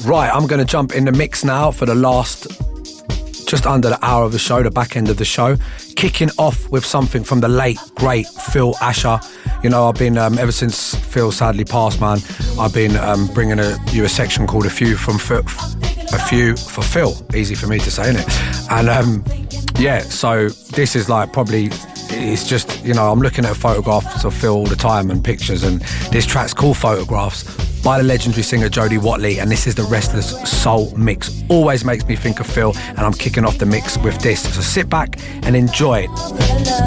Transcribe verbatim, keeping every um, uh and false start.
Right, I'm going to jump in the mix now for the last, just under the hour of the show, the back end of the show. Kicking off with something from the late, great Phil Asher. You know, I've been, um, ever since Phil sadly passed, man, I've been um, bringing a, you a section called A Few from Phil, A Few for Phil. Easy for me to say, isn't it? And um, yeah, so this is like probably, it's just, you know, I'm looking at photographs of Phil all the time and pictures, and this track's called Photographs by the legendary singer Jody Watley, and this is the Restless Soul mix. Always makes me think of Phil, and I'm kicking off the mix with this. So sit back and enjoy it.